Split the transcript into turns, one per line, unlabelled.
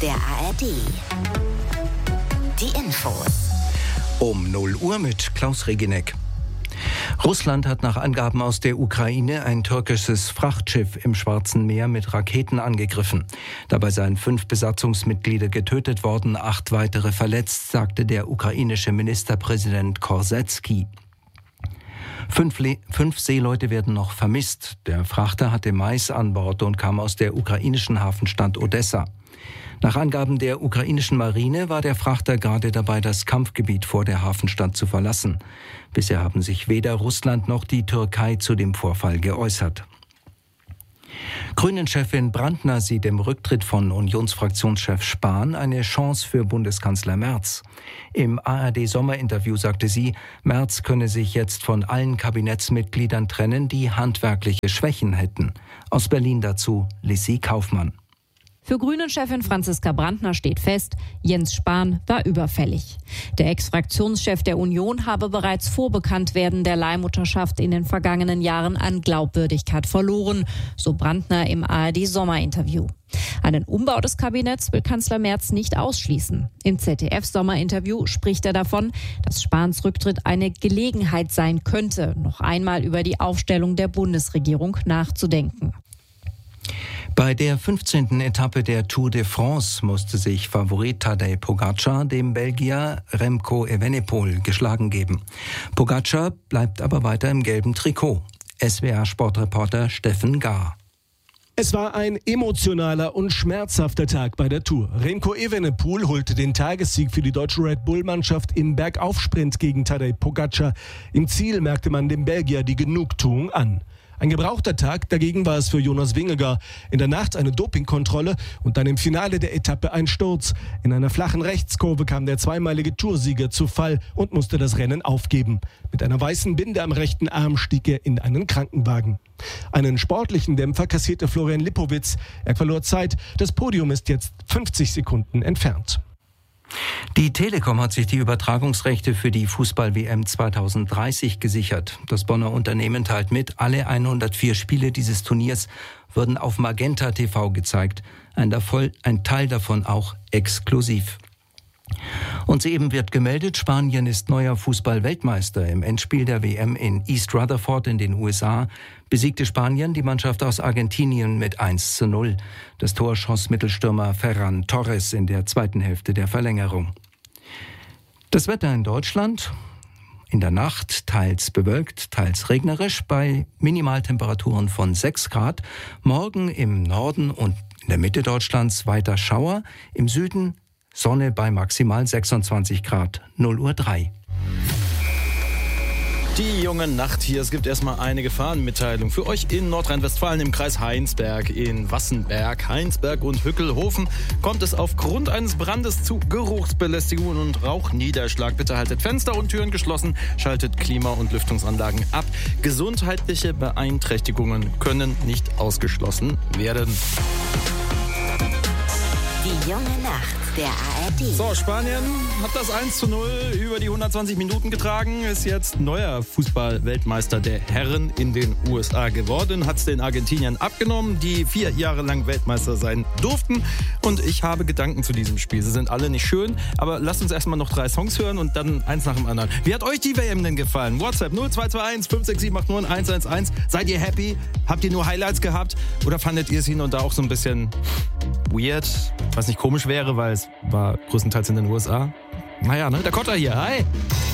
der ARD. Die Infos.
Um 0 Uhr mit Klaus Reginek. Russland hat nach Angaben aus der Ukraine ein türkisches Frachtschiff im Schwarzen Meer mit Raketen angegriffen. Dabei seien 5 Besatzungsmitglieder getötet worden, 8 weitere verletzt, sagte der ukrainische Ministerpräsident Korsetski. 5 Seeleute werden noch vermisst. Der Frachter hatte Mais an Bord und kam aus der ukrainischen Hafenstadt Odessa. Nach Angaben der ukrainischen Marine war der Frachter gerade dabei, das Kampfgebiet vor der Hafenstadt zu verlassen. Bisher haben sich weder Russland noch die Türkei zu dem Vorfall geäußert. Grünen-Chefin Brandner sieht im Rücktritt von Unionsfraktionschef Spahn eine Chance für Bundeskanzler Merz. Im ARD-Sommerinterview sagte sie, Merz könne sich jetzt von allen Kabinettsmitgliedern trennen, die handwerkliche Schwächen hätten. Aus Berlin dazu Lissy Kaufmann.
Für Grünen-Chefin Franziska Brandner steht fest, Jens Spahn war überfällig. Der Ex-Fraktionschef der Union habe bereits vor Bekanntwerden der Leihmutterschaft in den vergangenen Jahren an Glaubwürdigkeit verloren, so Brandner im ARD-Sommerinterview. Einen Umbau des Kabinetts will Kanzler Merz nicht ausschließen. Im ZDF-Sommerinterview spricht er davon, dass Spahns Rücktritt eine Gelegenheit sein könnte, noch einmal über die Aufstellung der Bundesregierung nachzudenken.
Bei der 15. Etappe der Tour de France musste sich Favorit Tadej Pogačar dem Belgier Remco Evenepoel geschlagen geben. Pogačar bleibt aber weiter im gelben Trikot. SWR-Sportreporter Steffen Gahr.
Es war ein emotionaler und schmerzhafter Tag bei der Tour. Remco Evenepoel holte den Tagessieg für die deutsche Red Bull-Mannschaft im Bergaufsprint gegen Tadej Pogačar. Im Ziel merkte man dem Belgier die Genugtuung an. Ein gebrauchter Tag, dagegen war es für Jonas Vingegaard. In der Nacht eine Dopingkontrolle und dann im Finale der Etappe ein Sturz. In einer flachen Rechtskurve kam der zweimalige Toursieger zu Fall und musste das Rennen aufgeben. Mit einer weißen Binde am rechten Arm stieg er in einen Krankenwagen. Einen sportlichen Dämpfer kassierte Florian Lipowitz. Er verlor Zeit. Das Podium ist jetzt 50 Sekunden entfernt.
Die Telekom hat sich die Übertragungsrechte für die Fußball-WM 2030 gesichert. Das Bonner Unternehmen teilt mit, alle 104 Spiele dieses Turniers würden auf Magenta TV gezeigt. Ein Teil davon auch exklusiv. Und soeben wird gemeldet, Spanien ist neuer Fußball-Weltmeister. Im Endspiel der WM in East Rutherford in den USA besiegte Spanien die Mannschaft aus Argentinien mit 1:0. Das Tor schoss Mittelstürmer Ferran Torres in der zweiten Hälfte der Verlängerung. Das Wetter in Deutschland: in der Nacht teils bewölkt, teils regnerisch bei Minimaltemperaturen von 6 Grad. Morgen im Norden und in der Mitte Deutschlands weiter Schauer, im Süden Sonne bei maximal 26 Grad, 0:03 Uhr.
Die junge Nacht hier. Es gibt erstmal eine Gefahrenmitteilung für euch in Nordrhein-Westfalen im Kreis Heinsberg, in Wassenberg, Heinsberg und Hückelhofen kommt es aufgrund eines Brandes zu Geruchsbelästigungen und Rauchniederschlag. Bitte haltet Fenster und Türen geschlossen, schaltet Klima- und Lüftungsanlagen ab. Gesundheitliche Beeinträchtigungen können nicht ausgeschlossen werden.
Die junge Nacht der ARD.
So, Spanien hat das 1:0 über die 120 Minuten getragen, ist jetzt neuer Fußball-Weltmeister der Herren in den USA geworden, hat es den Argentiniern abgenommen, die 4 Jahre lang Weltmeister sein durften. Und ich habe Gedanken zu diesem Spiel. Sie sind alle nicht schön, aber lasst uns erstmal noch 3 Songs hören und dann eins nach dem anderen. Wie hat euch die WM denn gefallen? WhatsApp 0221 567 111. Seid ihr happy? Habt ihr nur Highlights gehabt? Oder fandet ihr es hin und da auch so ein bisschen weird? Was nicht komisch wäre, weil es war größtenteils in den USA. Naja, ne? Der Kotter hier, hi!